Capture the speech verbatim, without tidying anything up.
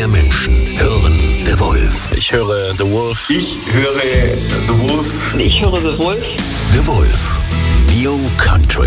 mehr Menschen hören The Wolf. Ich höre The Wolf. Ich höre The Wolf. Ich höre The Wolf. The Wolf. New Country.